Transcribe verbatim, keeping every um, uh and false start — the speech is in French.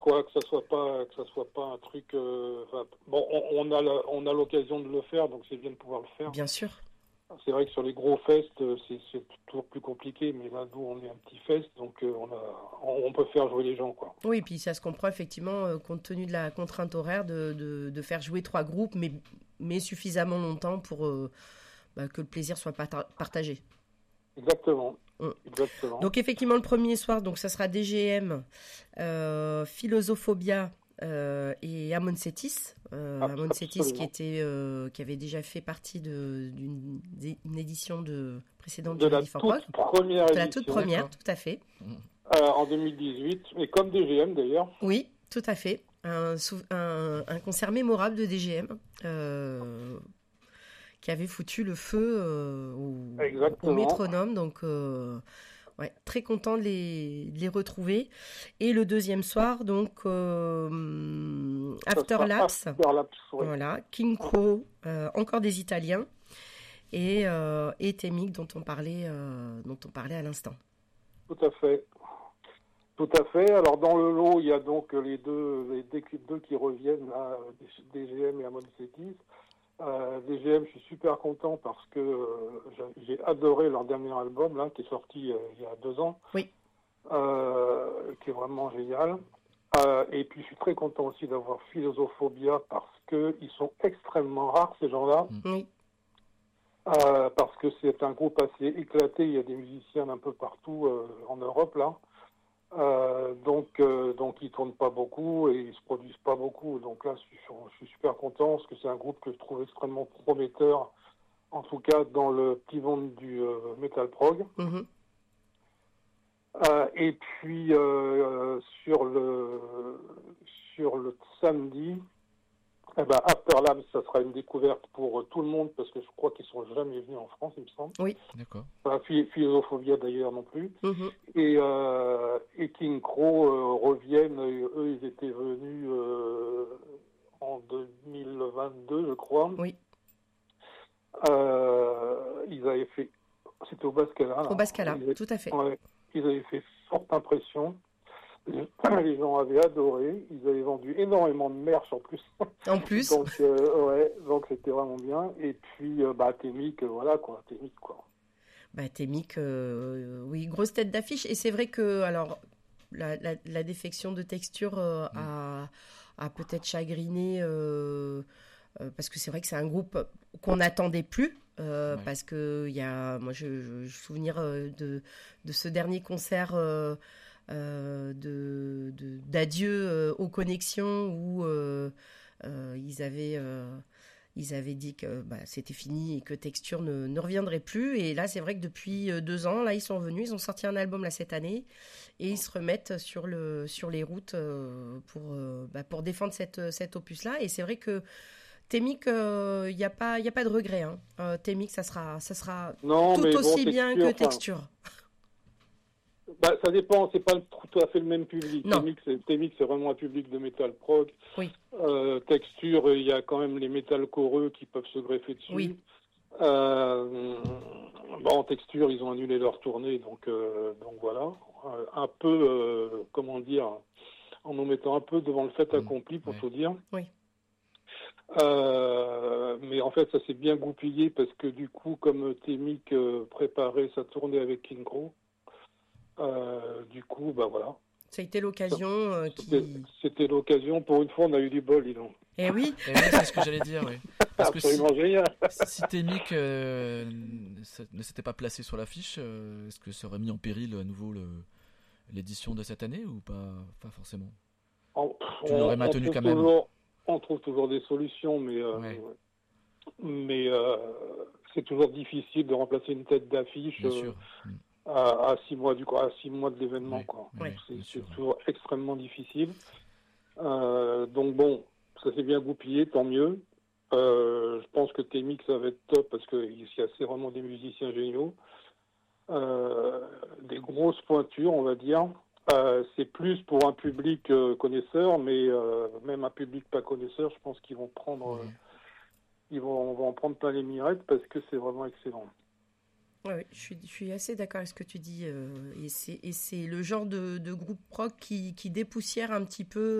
quoi, que ça soit pas, que ça soit pas un truc. Euh, enfin, bon, on, on a, la- on a l'occasion de le faire, donc c'est bien de pouvoir le faire. Bien sûr. C'est vrai que sur les gros fests, euh, c'est, c'est toujours plus compliqué, mais là, nous, on est un petit fest, donc euh, on a, on, on peut faire jouer les gens, quoi. Oui, et puis ça se comprend effectivement, euh, compte tenu de la contrainte horaire, de, de, de faire jouer trois groupes, mais, mais suffisamment longtemps pour euh, bah, que le plaisir soit parta- partagé. Exactement, Mm. exactement. Donc effectivement, le premier soir, donc ça sera D G M, euh, Philosophobia euh, et Amon Cetis. Euh, Abs- Amon Cetis qui Absolument. était, euh, qui avait déjà fait partie de, d'une d'une édition de, précédente De du la Ready for Prog, toute première de la toute édition, première, D'accord. tout à fait. Mhm. euh, en deux mille dix-huit, et comme D G M d'ailleurs. Oui, tout à fait. Un, sou- un, un concert mémorable de D G M euh, qui avait foutu le feu euh, au, au Exactement. métronome. Donc, euh, ouais, très content de les, de les retrouver. Et le deuxième soir, donc, euh, Ça sera Afterlapse. Afterlapse, oui. Voilà, King Crow, euh, encore des Italiens. Et, euh, et Temic, dont on parlait, euh, dont on parlait à l'instant. Tout à fait. Tout à fait. Alors dans le lot, il y a donc les deux, les deux, deux qui reviennent, là, D G M et Amon Cetis. Euh, D G M, je suis super content parce que euh, j'ai j'ai adoré leur dernier album là, qui est sorti euh, il y a deux ans, Oui, euh, qui est vraiment génial. Euh, et puis je suis très content aussi d'avoir Philosophobia parce que ils sont extrêmement rares ces gens-là, oui. euh, parce que c'est un groupe assez éclaté. Il y a des musiciens d'un peu partout euh, en Europe là. Euh, donc, euh, donc ils tournent pas beaucoup et ils se produisent pas beaucoup. Donc là, je suis, je suis super content parce que c'est un groupe que je trouve extrêmement prometteur, en tout cas dans le petit monde du euh, metal prog. Mhm. Euh, et puis euh, sur le sur le samedi, eh ben, Afterlabs, ça sera une découverte pour euh, tout le monde parce que je crois qu'ils sont jamais venus en France, il me semble. Oui. D'accord. Pas Phi- Philosophobia d'ailleurs non plus. Mhm. Et, euh, et King Crow euh, reviennent, euh, eux ils étaient venus euh, en deux mille vingt-deux je crois. Oui. Euh, ils avaient fait, c'était au Bascala, Au là. Bascala, Ils, avaient- tout à fait. ouais, ils avaient fait forte impression. Les les gens avaient adoré, ils avaient vendu énormément de merch en plus. En plus, Donc euh, ouais, donc c'était vraiment bien. Et puis euh, bah Temic, euh, voilà quoi, Temic quoi. bah, Temic, euh, oui, grosse tête d'affiche. Et c'est vrai que, alors, la, la, la défection de texture euh, Mm. a, a peut-être chagriné, euh, euh, parce que c'est vrai que c'est un groupe qu'on n'attendait plus. Euh, Ouais. parce que il y a, moi, je, je, je souvenir euh, de, de ce dernier concert euh, euh, de, de, d'adieu euh, aux connexions où euh, euh, ils avaient euh, ils avaient dit que bah, c'était fini et que Texture ne, ne reviendrait plus. Et là, c'est vrai que depuis euh, deux ans, là, ils sont revenus. Ils ont sorti un album là cette année et ils se remettent sur, le, sur les routes euh, pour, euh, bah, pour défendre cette, cet opus-là. Et c'est vrai que Temic, il euh, n'y a, pas- y a pas de regret. Hein. Euh, Temic, ça sera, ça sera Non tout mais bon, aussi bien Texture, que enfin, Texture. bah, ça dépend, c'est pas le- tout à fait le même public. Non, Temic, c'est, Temic, c'est vraiment un public de metal prog. oui, Euh, Texture, il y a quand même les métal coreux qui peuvent se greffer dessus. oui, Euh, bon, en Texture, ils ont annulé leur tournée, donc, euh, donc voilà. Euh, un peu, euh, comment dire, en nous mettant un peu devant le fait Mm. accompli, pour Ouais. tout dire. oui. Euh, mais en fait, ça s'est bien goupillé parce que du coup, comme Temic euh, préparait sa tournée avec King Crow, euh, du coup, bah voilà. Ça a été l'occasion euh, C'était, qui... c'était l'occasion. Pour une fois, on a eu du bol, dis donc. Eh oui, Et oui, c'est ce que j'allais dire, oui. Parce que si, Absolument génial. si Temic euh, ne s'était pas placé sur l'affiche, euh, est-ce que ça aurait mis en péril à nouveau le, l'édition de cette année ou pas, pas forcément? On, Tu l'aurais on- maintenu on quand trouve même. toujours, on trouve toujours des solutions, mais, euh, Ouais. mais euh, c'est toujours difficile de remplacer une tête d'affiche Bien euh, sûr. Mm. à, à six mois du à six mois de l'événement, Ouais, quoi. ouais, C'est, bien c'est sûr. toujours extrêmement difficile. Euh, donc bon, ça s'est bien goupillé, tant mieux. Euh, je pense que Temic ça va être top parce que il y a c'est vraiment des musiciens géniaux, euh, des grosses pointures, on va dire. Euh, c'est plus pour un public euh, connaisseur, mais euh, même un public pas connaisseur, je pense qu'ils vont prendre, euh, Ouais. ils vont, on va en prendre plein les mirettes parce que c'est vraiment excellent. Oui, je suis, je suis assez d'accord avec ce que tu dis. euh, et, c'est, et c'est le genre de, de groupe rock qui, qui dépoussière un petit peu